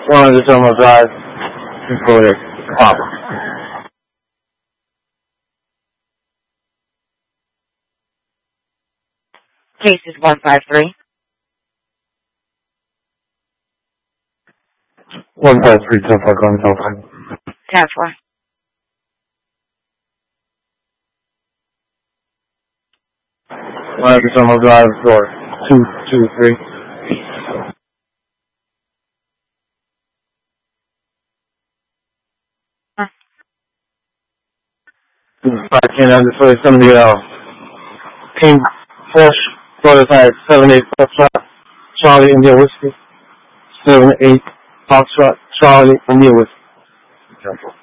100 Summer Drive, Victoria, Papa. Case is 153. 153, 10-5, going to 10-4. 100 Summer Drive, door 223. This is 510 somebody Pink Porsche prototype 78 Foxtrot Charlie India Whiskey 78 Foxtrot Charlie India Whiskey.